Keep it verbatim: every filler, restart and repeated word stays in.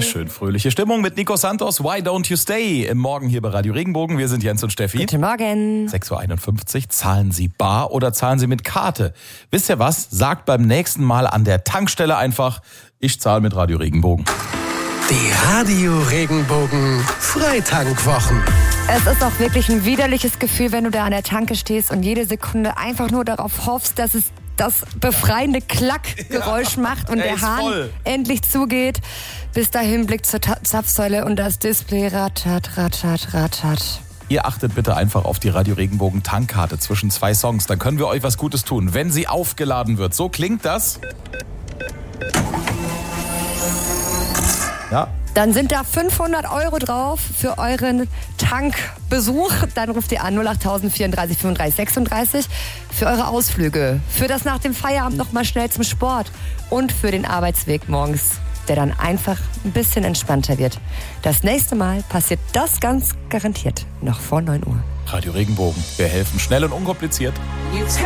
Schön fröhliche Stimmung mit Nico Santos. Why don't you stay? Im Morgen hier bei Radio Regenbogen. Wir sind Jens und Steffi. Guten Morgen. sechs Uhr einundfünfzig. Zahlen Sie bar oder zahlen Sie mit Karte? Wisst ihr was? Sagt beim nächsten Mal an der Tankstelle einfach, ich zahle mit Radio Regenbogen. Die Radio Regenbogen Freitankwwochen. Es ist auch wirklich ein widerliches Gefühl, wenn du da an der Tanke stehst und jede Sekunde einfach nur darauf hoffst, dass es das befreiende Klackgeräusch ja, macht und der Hahn voll. endlich zugeht. Bis dahin Blick zur Ta- Zapfsäule und das Display rattert, rattert, rattert. Ihr achtet bitte einfach auf die Radio Regenbogen Tankkarte zwischen zwei Songs. Dann können wir euch was Gutes tun, wenn sie aufgeladen wird. So klingt das. Ja. Dann sind da fünfhundert Euro drauf für euren Tankbesuch. Dann ruft ihr an null acht vierunddreißig fünfunddreißig sechsunddreißig für eure Ausflüge, für das nach dem Feierabend noch mal schnell zum Sport und für den Arbeitsweg morgens, der dann einfach ein bisschen entspannter wird. Das nächste Mal passiert das ganz garantiert noch vor neun Uhr. Radio Regenbogen. Wir helfen schnell und unkompliziert.